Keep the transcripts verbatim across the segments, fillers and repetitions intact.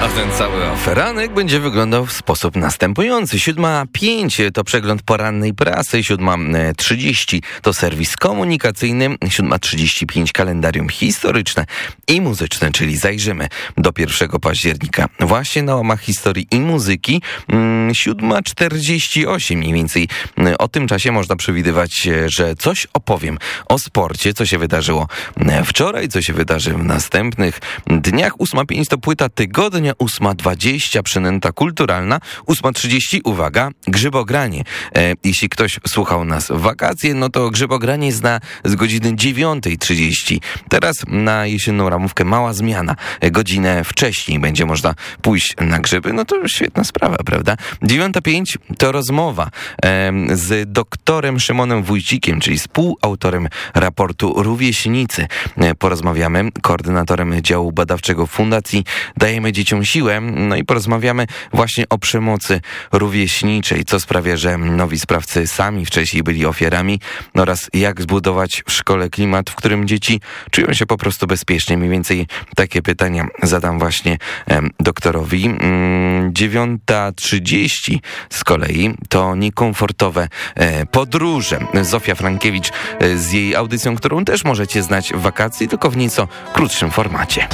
A ten cały aferanek będzie wyglądał w sposób następujący. siódma pięć to przegląd porannej prasy, siódma trzydzieści to serwis komunikacyjny, siódma trzydzieści pięć kalendarium historyczne i muzyczne, czyli zajrzymy do pierwszego października. Właśnie na łamach historii i muzyki siódma czterdzieści osiem mniej więcej. O tym czasie można przewidywać, że coś opowiem o sporcie, co się wydarzyło wczoraj, co się wydarzy w następnych dniach. ósma pięć to płyta tygodnia, ósma dwadzieścia przynęta kulturalna, ósma trzydzieści, uwaga, grzybogranie. E, jeśli ktoś słuchał nas w wakacje, no to grzybogranie zna z godziny dziewiąta trzydzieści. Teraz na jesienną ramówkę mała zmiana. E, godzinę wcześniej będzie można pójść na grzyby. No to świetna sprawa, prawda? dziewiąta pięć to rozmowa e, z doktorem Szymonem Wójcikiem, czyli współautorem raportu Rówieśnicy. E, porozmawiamy, koordynatorem działu badawczego Fundacji Dajemy Dzieciom Siłę, no i porozmawiamy właśnie o przemocy rówieśniczej, co sprawia, że nowi sprawcy sami wcześniej byli ofiarami oraz jak zbudować w szkole klimat, w którym dzieci czują się po prostu bezpiecznie. Mniej więcej takie pytania zadam właśnie em, doktorowi. Mm, dziewiąta trzydzieści z kolei to niekomfortowe e, podróże. Zofia Frankiewicz e, z jej audycją, którą też możecie znać w wakacji, tylko w nieco krótszym formacie.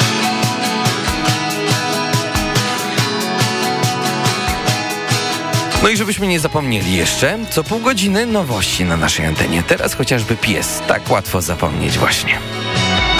No i żebyśmy nie zapomnieli jeszcze, co pół godziny nowości na naszej antenie. Teraz chociażby pies. Tak łatwo zapomnieć właśnie.